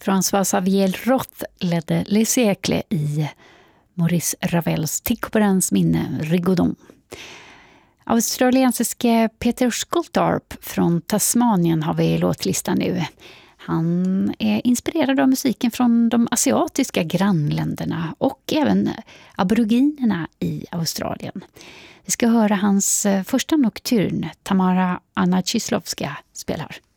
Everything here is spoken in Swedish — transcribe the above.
François Xavier Roth ledde Les Siècles i Maurice Ravels Tic-Operans minne Rigaudon. Australiensiske Peter Scultarp från Tasmanien har vi i låtlistan nu. Han är inspirerad av musiken från de asiatiska grannländerna och även aboriginerna i Australien. Vi ska höra hans första nokturn, Tamara Anna Chislovska spelar.